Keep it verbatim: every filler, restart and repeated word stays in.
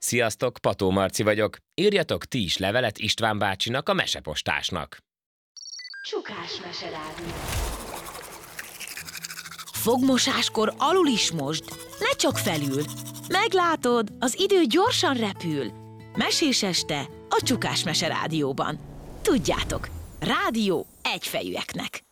Sziasztok, Pató Marci vagyok. Írjatok ti is levelet István bácsinak, a mesepostásnak. Csukás meserádió. Fogmosáskor alul is mosd, ne csak felül. Meglátod, az idő gyorsan repül. Mesés este a Csukás Mese Rádióban. Tudjátok, rádió egyfejűeknek.